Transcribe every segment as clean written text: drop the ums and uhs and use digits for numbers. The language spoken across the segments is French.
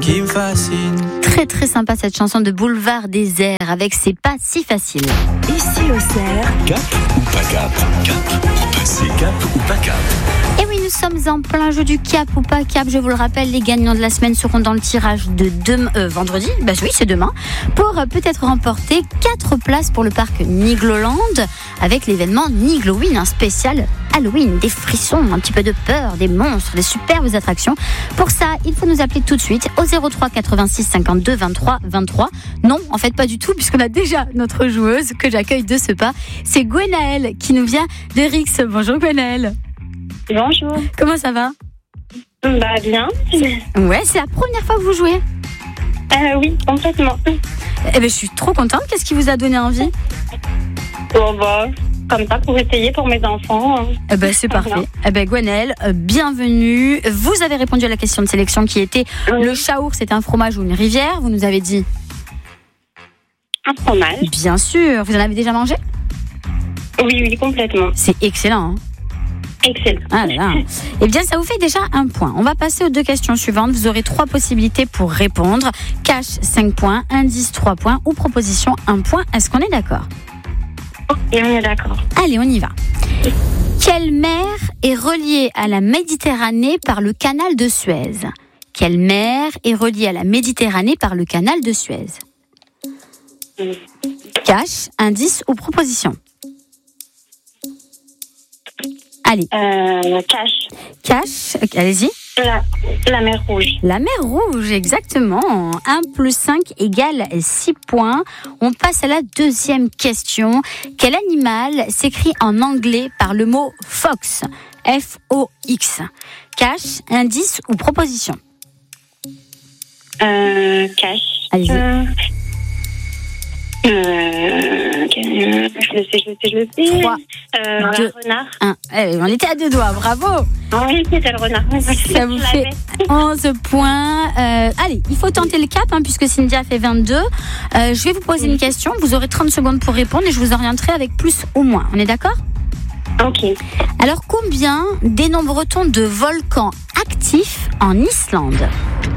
qui me fascine. Très très sympa cette chanson de Boulevard des Airs avec C'est pas si facile. Ici au Cerf. Cap ou pas cap? Cap ou pas? C'est cap ou pas cap? Et oui, nous sommes en plein jeu du cap ou pas cap. Je vous le rappelle, les gagnants de la semaine seront dans le tirage de vendredi. Bah oui, c'est demain. Pour peut-être remporter 4 places pour le parc Nigloland avec l'événement Nigloween, un spécial Halloween, des frissons, un petit peu de peur, des monstres, des superbes attractions. Pour ça, il faut nous appeler tout de suite au 03 86 52 23 23. Non, en fait pas du tout, puisqu'on a déjà notre joueuse que j'accueille de ce pas. C'est Gwenaëlle qui nous vient de Rix. Bonjour Gwenaëlle. Bonjour. Comment ça va? Bah bien. Ouais, c'est la première fois que vous jouez? Oui, complètement. Eh ben, je suis trop contente. Qu'est-ce qui vous a donné envie? Bon, bah, comme ça, pour essayer pour mes enfants. Eh ben, c'est parfait. Eh ben, Gwenaëlle, bienvenue. Vous avez répondu à la question de sélection qui était le chaour, c'est un fromage ou une rivière? Vous nous avez dit Un fromage. bien sûr. Vous en avez déjà mangé? Oui, complètement. C'est excellent. Hein? Excellent. Ah là là. Eh bien, ça vous fait déjà un point. On va passer aux 2 questions suivantes. Vous aurez 3 possibilités pour répondre. Cash, 5 points. Indice, 3 points. Ou proposition, 1 point. Est-ce qu'on est d'accord? Et on est d'accord. Allez, on y va. Quelle mer est reliée à la Méditerranée par le canal de Suez? Quelle mer est reliée à la Méditerranée par le canal de Suez? Cash, indice ou proposition? Allez. Cash. Cash, allez-y. La mer Rouge. La mer Rouge, exactement. 1 plus 5 égale 6 points. On passe à la 2e question. Quel animal s'écrit en anglais par le mot fox? F-O-X. Cash, indice ou proposition? Cash. Allez-y. Je le sais. 3, 2, renard. 1. On était à 2 doigts, bravo. Oui, c'était le renard. Ça vous fait 11 points. Allez, il faut tenter le cap, puisque Cindy a fait 22. Je vais vous poser une question. Vous aurez 30 secondes pour répondre et je vous orienterai avec plus ou moins. On est d'accord? Ok. Alors, combien dénombre-t-on de volcans actifs en Islande?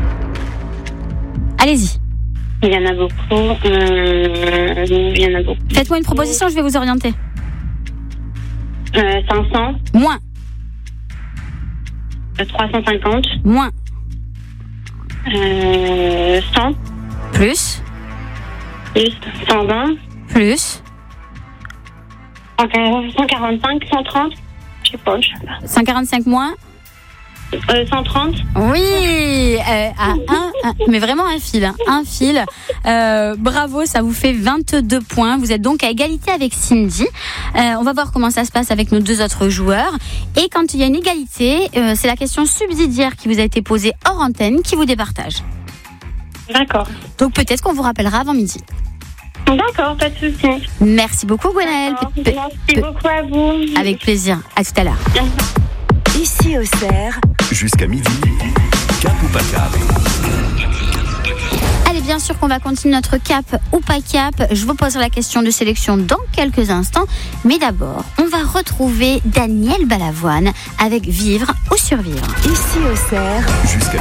Allez-y. Il y en a beaucoup. Faites-moi une proposition, je vais vous orienter. 500. Moins. 350. Moins. 100. Plus. Plus. 120. Plus. 145. 130. Je sais pas. 145 moins. 130. Oui, mais vraiment un fil. Un fil. Bravo, ça vous fait 22 points. Vous êtes donc à égalité avec Cindy. On va voir comment ça se passe avec nos 2 autres joueurs. Et quand il y a une égalité, c'est la question subsidiaire qui vous a été posée hors antenne qui vous départage. D'accord. Donc peut-être qu'on vous rappellera avant midi. D'accord, pas de souci. Merci beaucoup, Gwenaëlle. Merci beaucoup à vous. Avec plaisir. À tout à l'heure. Ici au Cerf. Jusqu'à midi. Cap ou pas cap? Allez, bien sûr qu'on va continuer notre cap ou pas cap. Je vous poserai la question de sélection dans quelques instants. Mais d'abord, on va retrouver Daniel Balavoine avec Vivre ou Survivre. Ici au Cerf. Jusqu'à